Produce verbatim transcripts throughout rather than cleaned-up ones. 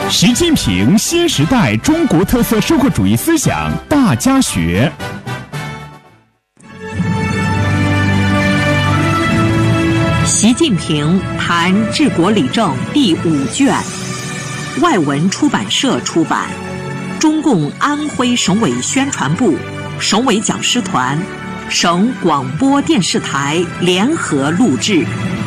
习近平新时代中国特色社会主义思想大家学。 习近平谈治国理政第五卷，外文出版社出版，中共安徽省委宣传部、省委讲师团、省广播电视台联合录制。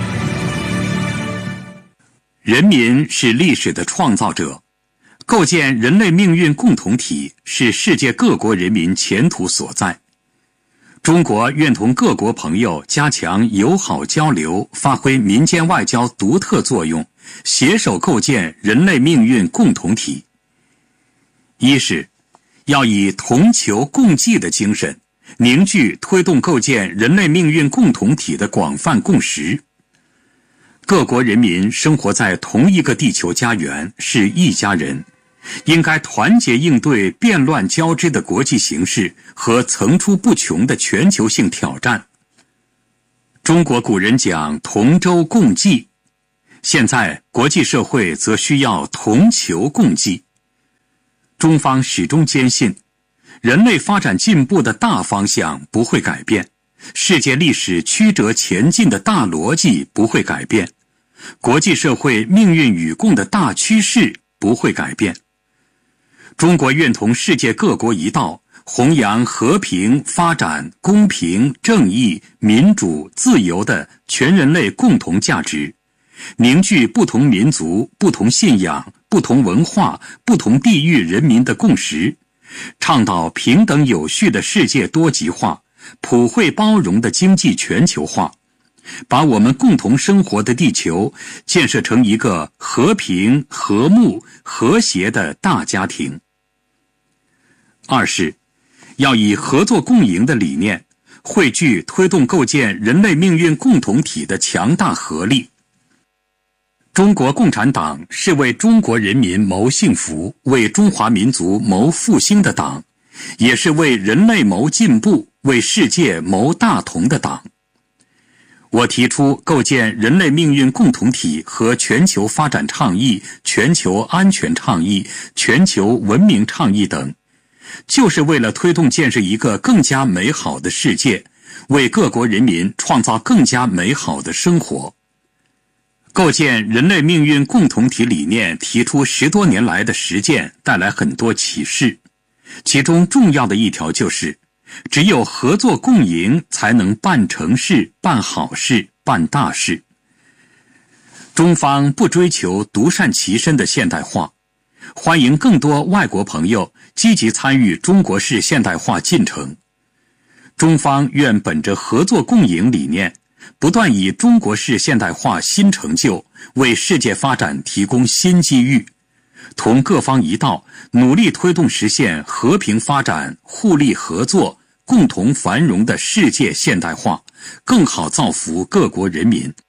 人民是历史的创造者，构建人类命运共同体是世界各国人民前途所在。中国愿同各国朋友加强友好交流，发挥民间外交独特作用，携手构建人类命运共同体。一是要以同求共济的精神，凝聚推动构建人类命运共同体的广泛共识。各国人民生活在同一个地球家园，是一家人，应该团结应对变乱交织的国际形势和层出不穷的全球性挑战。中国古人讲同舟共济，现在国际社会则需要同求共济。中方始终坚信，人类发展进步的大方向不会改变，世界历史曲折前进的大逻辑不会改变，国际社会命运与共的大趋势不会改变。中国愿同世界各国一道，弘扬和平、发展、公平、正义、民主、自由的全人类共同价值，凝聚不同民族、不同信仰、不同文化、不同地域人民的共识，倡导平等有序的世界多极化，普惠包容的经济全球化，把我们共同生活的地球建设成一个和平、和睦、和谐的大家庭。二是要以合作共赢的理念，汇聚推动构建人类命运共同体的强大合力。中国共产党是为中国人民谋幸福、为中华民族谋复兴的党，也是为人类谋进步、为世界谋大同的党。我提出构建人类命运共同体和全球发展倡议、全球安全倡议、全球文明倡议等，就是为了推动建设一个更加美好的世界，为各国人民创造更加美好的生活。构建人类命运共同体理念提出十多年来的实践带来很多启示，其中重要的一条就是，只有合作共赢才能办成事、办好事、办大事。中方不追求独善其身的现代化，欢迎更多外国朋友积极参与中国式现代化进程。中方愿本着合作共赢理念，不断以中国式现代化新成就为世界发展提供新机遇，同各方一道，努力推动实现和平发展、互利合作、共同繁荣的世界现代化，更好造福各国人民。